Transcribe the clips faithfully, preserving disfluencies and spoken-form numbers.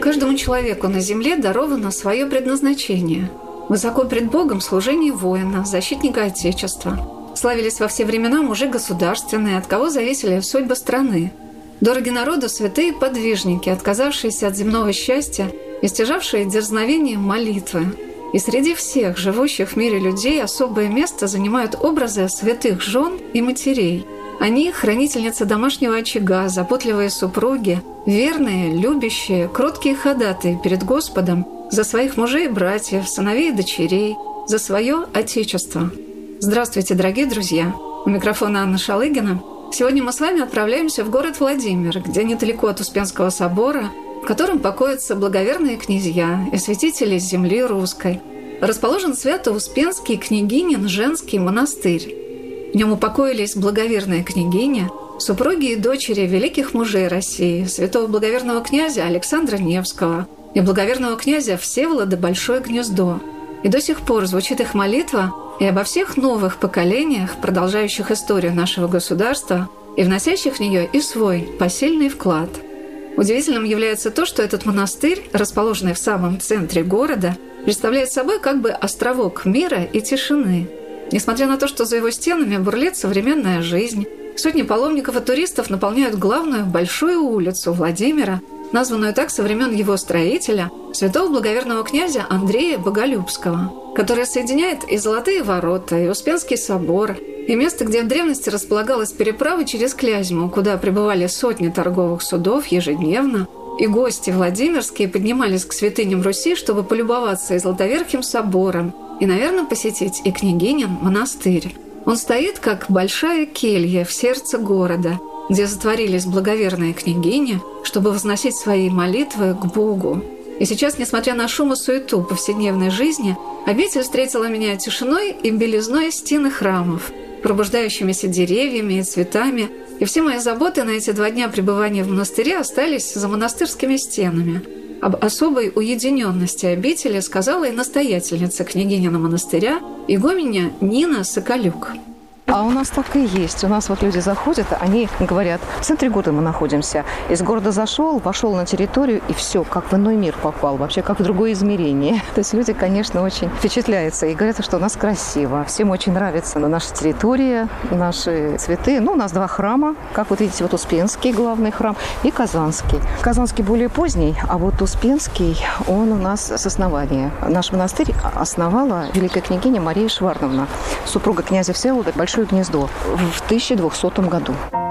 Каждому человеку на земле даровано свое предназначение. Высоко пред Богом служение воина, защитника Отечества. Славились во все времена мужи государственные, от кого зависели судьбы страны. Дороги народу святые подвижники, отказавшиеся от земного счастья и стяжавшие дерзновением молитвы. И среди всех живущих в мире людей особое место занимают образы святых жен и матерей. Они – хранительницы домашнего очага, заботливые супруги, верные, любящие, кроткие ходатаи перед Господом за своих мужей и братьев, сыновей и дочерей, за свое Отечество. Здравствуйте, дорогие друзья! У микрофона Анна Шалыгина. Сегодня мы с вами отправляемся в город Владимир, где недалеко от Успенского собора, в котором покоятся благоверные князья и святители земли русской, расположен Свято-Успенский княгинин женский монастырь. В нем упокоились благоверная княгиня, супруги и дочери великих мужей России, святого благоверного князя Александра Невского и благоверного князя Всеволода Большое Гнездо. И до сих пор звучит их молитва и обо всех новых поколениях, продолжающих историю нашего государства и вносящих в нее и свой посильный вклад. Удивительным является то, что этот монастырь, расположенный в самом центре города, представляет собой как бы островок мира и тишины. Несмотря на то, что за его стенами бурлит современная жизнь, сотни паломников и туристов наполняют главную большую улицу Владимира, названную так со времен его строителя, святого благоверного князя Андрея Боголюбского, которая соединяет и Золотые ворота, и Успенский собор, и место, где в древности располагалась переправа через Клязьму, куда прибывали сотни торговых судов ежедневно, и гости владимирские поднимались к святыням Руси, чтобы полюбоваться и Златоверхим собором, и, наверное, посетить и княгинин монастырь. Он стоит, как большая келья в сердце города, где затворились благоверные княгини, чтобы возносить свои молитвы к Богу. И сейчас, несмотря на шум и суету повседневной жизни, обитель встретила меня тишиной и белизной стены храмов, пробуждающимися деревьями и цветами, и все мои заботы на эти два дня пребывания в монастыре остались за монастырскими стенами. Об особой уединенности обители сказала и настоятельница княгинина монастыря, игуменя Нина Соколюк. А у нас так и есть. У нас вот люди заходят, они говорят, в центре города мы находимся. Из города зашел, вошел на территорию, и все, как в иной мир попал, вообще как в другое измерение. То есть люди, конечно, очень впечатляются и говорят, что у нас красиво. Всем очень нравится наша территория, наши цветы. Ну, у нас два храма, как вот видите, вот Успенский главный храм и Казанский. Казанский более поздний, а вот Успенский, он у нас с основания. Наш монастырь основала великая княгиня Мария Шварновна, супруга князя Всеволода Большое Гнездо в тысяча двухсотом году.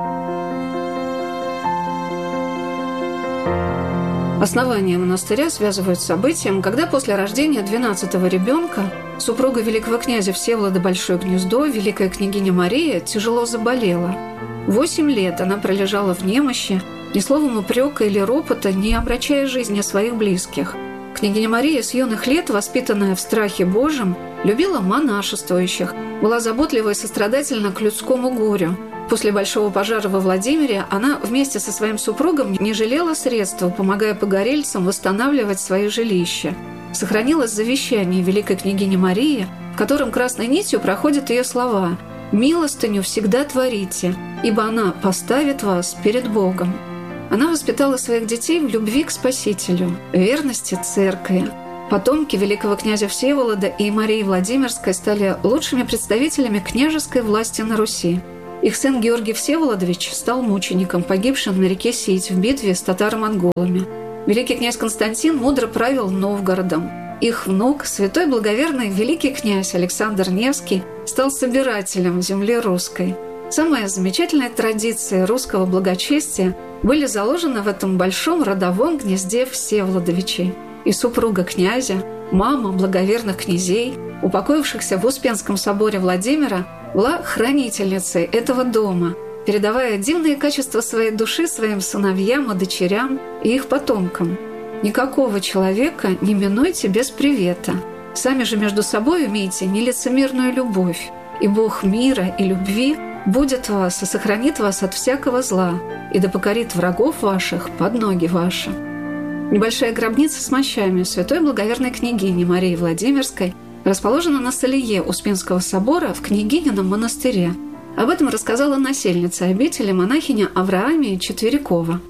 Основание монастыря связывают с событием, когда после рождения двенадцатого ребенка супруга великого князя Всеволода Большое Гнездо, великая княгиня Мария, тяжело заболела. Восемь лет она пролежала в немощи, ни словом упрека или ропота, не обращая жизни своих близких. Княгиня Мария с юных лет, воспитанная в страхе Божьем, любила монашествующих, была заботлива и сострадательна к людскому горю. После большого пожара во Владимире она вместе со своим супругом не жалела средств, помогая погорельцам восстанавливать свои жилища. Сохранилось завещание великой княгини Марии, в котором красной нитью проходят ее слова «Милостыню всегда творите, ибо она поставит вас перед Богом». Она воспитала своих детей в любви к Спасителю, верности Церкви. Потомки великого князя Всеволода и Марии Владимирской стали лучшими представителями княжеской власти на Руси. Их сын Георгий Всеволодович стал мучеником, погибшим на реке Сить в битве с татаро-монголами. Великий князь Константин мудро правил Новгородом. Их внук, святой благоверный великий князь Александр Невский, стал собирателем земли русской. Самые замечательные традиции русского благочестия были заложены в этом большом родовом гнезде Всеволодовичей. И супруга князя, мама благоверных князей, упокоившихся в Успенском соборе Владимира, была хранительницей этого дома, передавая дивные качества своей души своим сыновьям и дочерям и их потомкам. «Никакого человека не минуйте без привета. Сами же между собой имейте нелицемерную любовь, и Бог мира и любви будет вас и сохранит вас от всякого зла, и да покорит врагов ваших под ноги ваши». Небольшая гробница с мощами святой благоверной княгини Марии Владимирской расположена на солие Успенского собора в княгинином монастыре. Об этом рассказала насельница обители монахиня Авраамия Четверякова.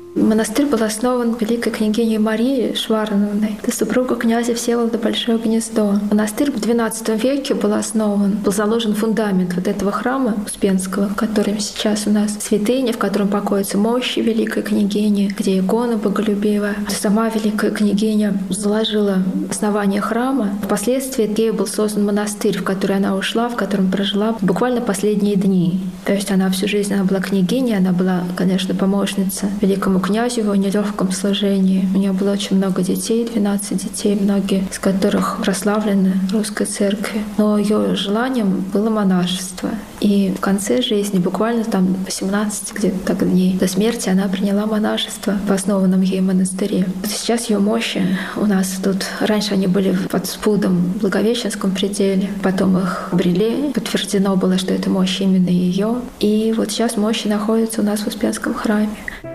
Монастырь был основан великой княгиней Марией Шварновной, это супруга князя Всеволода Большое Гнездо. Монастырь в двенадцатом веке был основан, был заложен фундамент вот этого храма Успенского, в котором сейчас у нас святыня, в котором покоятся мощи великой княгини, где икона боголюбивая. Сама великая княгиня заложила основание храма. Впоследствии ею был создан монастырь, в который она ушла, в котором прожила буквально последние дни. То есть она всю жизнь она была княгиней, она была, конечно, помощница великому князю в его нелегком служении. У нее было очень много детей, двенадцать детей, многие из которых прославлены русской церкви. Но ее желанием было монашество. И в конце жизни, буквально там восемнадцать где-то так дней до смерти, она приняла монашество в основанном ей монастыре. Сейчас ее мощи у нас тут, раньше они были под спудом в Благовещенском пределе, потом их обрели, подтверждено было, что это мощь именно ее. И вот сейчас мощи находятся у нас в Успенском храме.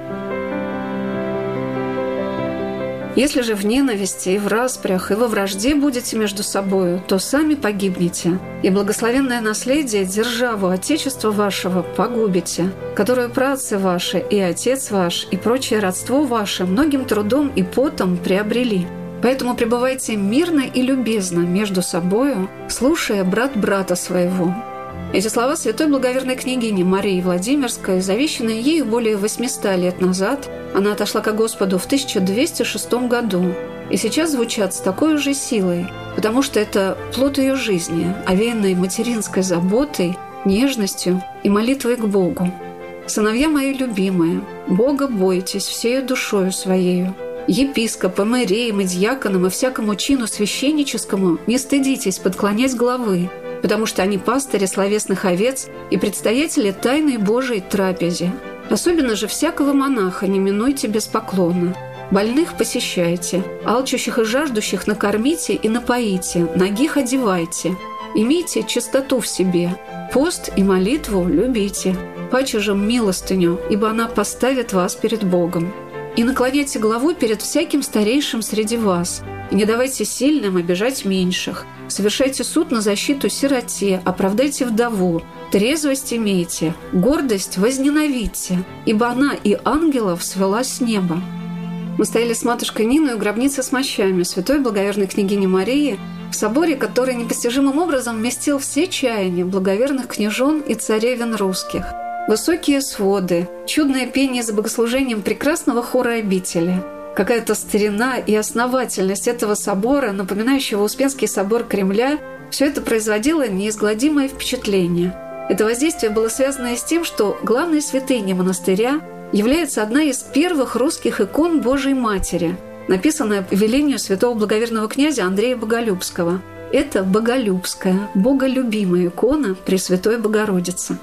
Если же в ненависти и в распрях, и во вражде будете между собою, то сами погибнете, и благословенное наследие, державу Отечества вашего, погубите, которую праотцы ваши и Отец ваш, и прочее родство ваше многим трудом и потом приобрели. Поэтому пребывайте мирно и любезно между собою, слушая брат брата своего». Эти слова святой благоверной княгини Марии Владимирской, завещанные ею более восьмисот лет назад, она отошла ко Господу в тысяча двести шестом году, и сейчас звучат с такой же силой, потому что это плод ее жизни, овеянной материнской заботой, нежностью и молитвой к Богу. «Сыновья мои любимые, Бога бойтесь всею душою своею. Епископам, иереям и дьяконам и всякому чину священническому не стыдитесь подклонять головы, потому что они пастыри словесных овец и предстоятели тайной Божией трапезе. Особенно же всякого монаха не минуйте без поклона. Больных посещайте, алчущих и жаждущих накормите и напоите, нагих одевайте. Имейте чистоту в себе, пост и молитву любите, паче же милостыню, ибо она поставит вас перед Богом. И наклоняйте голову перед всяким старейшим среди вас, и не давайте сильным обижать меньших. Совершайте суд на защиту сироте, оправдайте вдову, трезвость имейте, гордость возненавидьте, ибо она и ангелов свела с неба». Мы стояли с матушкой Ниной у гробницы с мощами святой благоверной княгини Марии в соборе, который непостижимым образом вместил все чаяния благоверных княжон и царевен русских. Высокие своды, чудное пение за богослужением прекрасного хора обители, какая-то старина и основательность этого собора, напоминающего Успенский собор Кремля, все это производило неизгладимое впечатление. Это воздействие было связано и с тем, что главной святыней монастыря является одна из первых русских икон Божией Матери, написанная по велению святого благоверного князя Андрея Боголюбского. Это Боголюбская, боголюбимая икона Пресвятой Богородицы.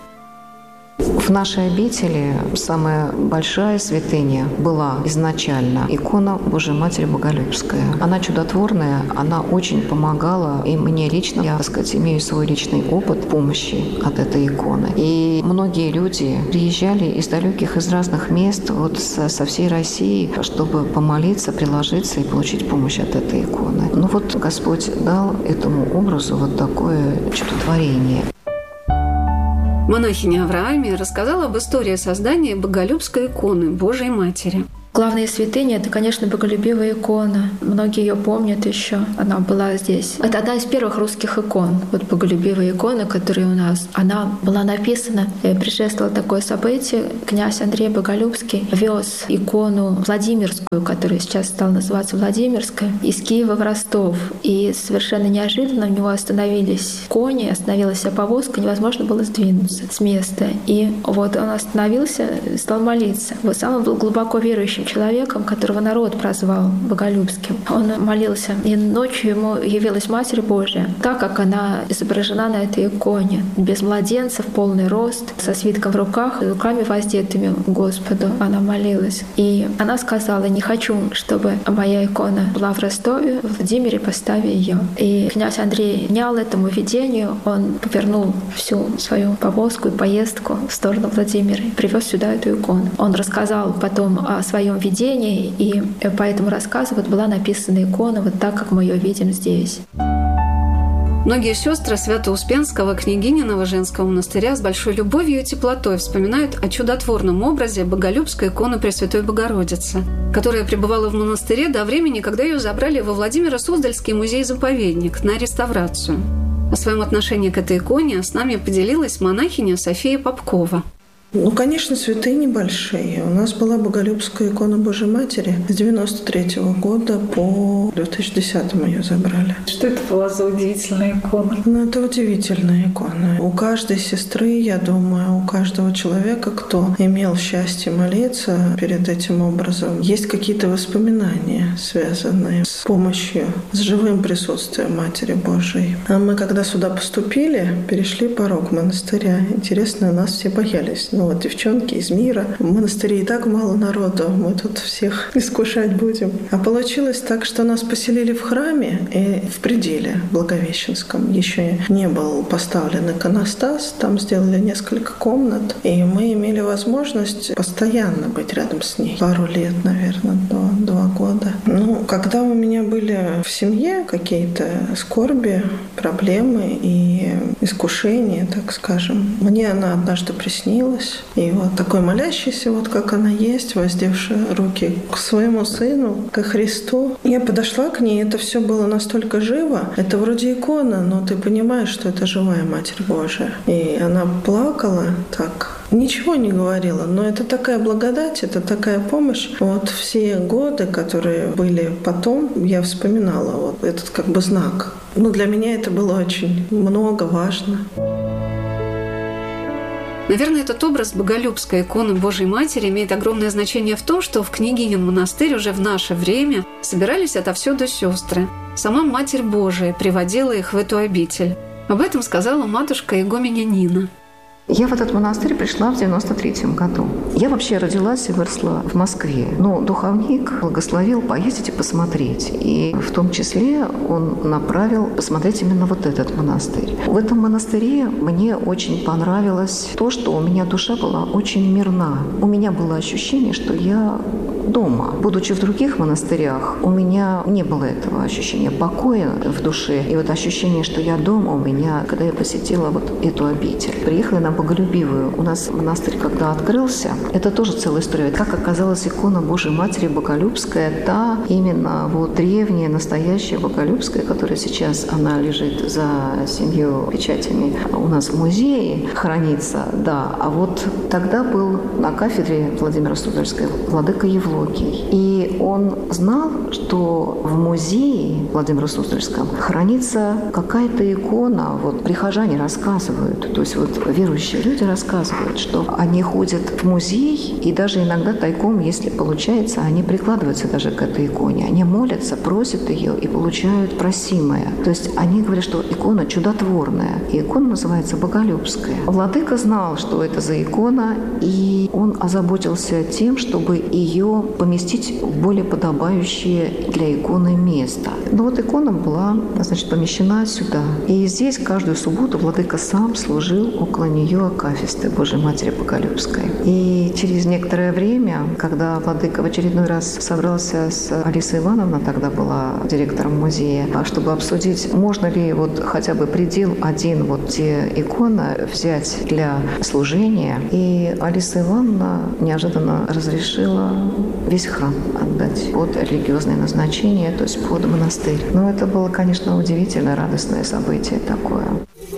В нашей обители самая большая святыня была изначально икона Божией Матери Боголюбская. Она чудотворная, она очень помогала, и мне лично, я, так сказать, имею свой личный опыт помощи от этой иконы. И многие люди приезжали из далеких, из разных мест, вот со, со всей России, чтобы помолиться, приложиться и получить помощь от этой иконы. Ну вот Господь дал этому образу вот такое чудотворение. Монахиня Авраамия рассказала об истории создания Боголюбской иконы Божией Матери. Главная святыня — это, конечно, боголюбивая икона. Многие ее помнят еще. Она была здесь. Это одна из первых русских икон. Вот боголюбивая икона, которая у нас. Она была написана. Предшествовало такое событие. Князь Андрей Боголюбский вез икону Владимирскую, которая сейчас стала называться Владимирская, из Киева в Ростов. И совершенно неожиданно у него остановились кони, остановилась вся повозка, невозможно было сдвинуться с места. И вот он остановился, стал молиться. Вот сам он был глубоко верующим человеком, которого народ прозвал Боголюбским. Он молился, и ночью ему явилась Матерь Божия, так как она изображена на этой иконе, без младенца, в полный рост, со свитком в руках, руками воздетыми к Господу. Она молилась. И она сказала: «Не хочу, чтобы моя икона была в Ростове, в Владимире, поставь ее». И князь Андрей внял этому видению, он повернул всю свою повозку и поездку в сторону Владимира и привез сюда эту икону. Он рассказал потом о своем видении, и по этому рассказу вот была написана икона вот так, как мы ее видим здесь. Многие сестры Свято-Успенского княгининого женского монастыря с большой любовью и теплотой вспоминают о чудотворном образе боголюбской иконы Пресвятой Богородицы, которая пребывала в монастыре до времени, когда ее забрали во Владимиро-Суздальский музей-заповедник на реставрацию. О своем отношении к этой иконе с нами поделилась монахиня София Попкова. Ну, конечно, святыни большие. У нас была боголюбская икона Божьей Матери с девяносто третьего года по две тысячи десятому ее забрали. Что это была за удивительная икона? Ну, это удивительная икона. У каждой сестры, я думаю, у каждого человека, кто имел счастье молиться перед этим образом, есть какие-то воспоминания, связанные с помощью, с живым присутствием Матери Божией. А мы, когда сюда поступили, перешли порог монастыря. Интересно, нас все боялись. Ну вот девчонки из мира, в монастыре и так мало народу, мы тут всех искушать будем. А получилось так, что нас поселили в храме и в пределе Благовещенском. Еще не был поставлен иконостас, там сделали несколько комнат, и мы имели возможность постоянно быть рядом с ней. Пару лет, наверное, до два года. Ну, когда у меня были в семье какие-то скорби, проблемы и искушения, так скажем, мне она однажды приснилась. И вот такой молящийся, вот как она есть, воздевшая руки к своему сыну, ко Христу. Я подошла к ней, это все было настолько живо. Это вроде икона, но ты понимаешь, что это живая Матерь Божия. И она плакала так, ничего не говорила, но это такая благодать, это такая помощь. Вот все годы, которые были потом, я вспоминала вот этот как бы знак. Ну, для меня это было очень много, важно. Наверное, этот образ боголюбской иконы Божьей Матери имеет огромное значение в том, что в княгинин монастырь уже в наше время собирались отовсюду сестры. Сама Матерь Божия приводила их в эту обитель. Об этом сказала матушка игуменя Нина. Я в этот монастырь пришла в девяносто третьем году. Я вообще родилась и выросла в Москве. Но духовник благословил поездить и посмотреть. И в том числе он направил посмотреть именно вот этот монастырь. В этом монастыре мне очень понравилось то, что у меня душа была очень мирна. У меня было ощущение, что я дома. Будучи в других монастырях, у меня не было этого ощущения покоя в душе. И вот ощущение, что я дома, у меня, когда я посетила вот эту обитель. Приехала на Боголюбивую. У нас монастырь, когда открылся, это тоже целая история. Как оказалась икона Божьей Матери Боголюбская, та именно вот древняя, настоящая Боголюбская, которая сейчас, она лежит за семью печатями у нас в музее, хранится, да. А вот тогда был на кафедре Владимиро-Суздальской владыка Евлогий. И он знал, что в музее Владимиро-Суздальском хранится какая-то икона, вот прихожане рассказывают, то есть вот верующие люди рассказывают, что они ходят в музей, и даже иногда тайком, если получается, они прикладываются даже к этой иконе. Они молятся, просят ее и получают просимое. То есть они говорят, что икона чудотворная. И икона называется Боголюбская. Владыка знал, что это за икона, и он озаботился тем, чтобы ее поместить в более подобающее для иконы место. Но вот икона была, значит, помещена сюда. И здесь каждую субботу владыка сам служил около нее акафисты Божьей Матери Боголюбской. И через некоторое время, когда владыка в очередной раз собрался с Алисой Ивановной, тогда была директором музея, чтобы обсудить, можно ли вот хотя бы предел один вот те иконы взять для служения. И Алиса Ивановна неожиданно разрешила весь храм отдать под религиозное назначение, то есть под монастырь. Но это было, конечно, удивительное, радостное событие такое.